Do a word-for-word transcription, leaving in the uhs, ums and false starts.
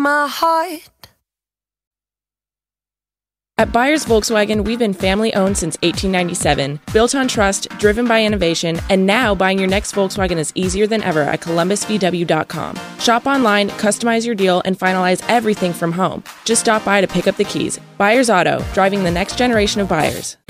my heart. At Byers Volkswagen, we've been family-owned since eighteen ninety-seven, built on trust, driven by innovation, and now buying your next Volkswagen is easier than ever at columbus v w dot com. Shop online, customize your deal, and finalize everything from home. Just stop by to pick up the keys. Byers Auto, driving the next generation of buyers.